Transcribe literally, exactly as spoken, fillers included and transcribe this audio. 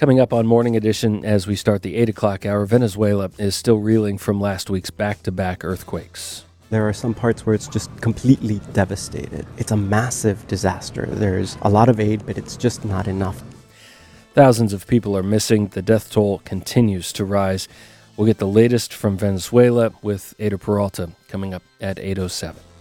Coming up on Morning Edition as we start the eight o'clock hour, Venezuela is still reeling from last week's back-to-back earthquakes. There are some parts where it's just completely devastated. It's a massive disaster. There's a lot of aid, but it's just not enough. Thousands of people are missing. The death toll continues to rise. We'll get the latest from Venezuela with Ada Peralta coming up at eight oh seven.